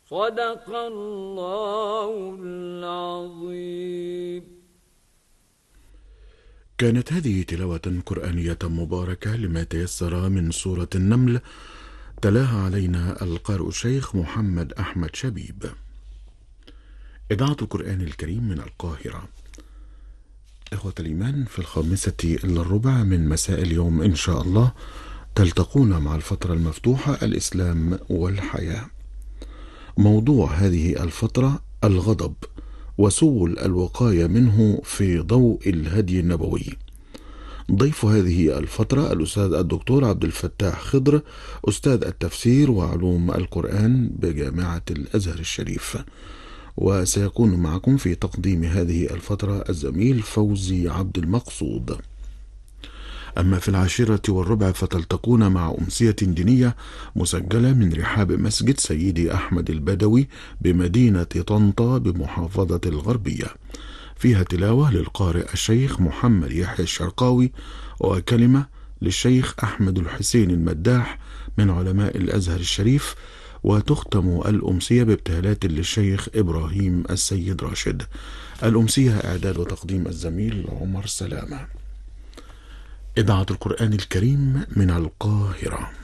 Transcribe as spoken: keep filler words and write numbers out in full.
صدق الله العظيم. كانت هذه تلاوة قرآنية مباركة لما تيسر من سورة النمل، تلاها علينا القارئ الشيخ محمد أحمد شبيب. إذاعة القرآن الكريم من القاهرة. إخوة الإيمان، في الخامسة إلا الربع من مساء اليوم إن شاء الله تلتقون مع الفترة المفتوحة الإسلام والحياة. موضوع هذه الفترة الغضب وسبل الوقاية منه في ضوء الهدي النبوي. ضيف هذه الفترة الأستاذ الدكتور عبد الفتاح خضر، أستاذ التفسير وعلوم القرآن بجامعة الأزهر الشريف. وسيكون معكم في تقديم هذه الفترة الزميل فوزي عبد المقصود. أما في العاشرة والربع فتلتقون مع أمسية دينية مسجلة من رحاب مسجد سيدي أحمد البدوي بمدينة طنطا بمحافظة الغربية، فيها تلاوة للقارئ الشيخ محمد يحيى الشرقاوي وكلمة للشيخ أحمد الحسين المداح من علماء الأزهر الشريف، وتختم الأمسية بابتهالات للشيخ إبراهيم السيد راشد. الأمسية إعداد وتقديم الزميل عمر سلامة. إذاعة القرآن الكريم من القاهرة.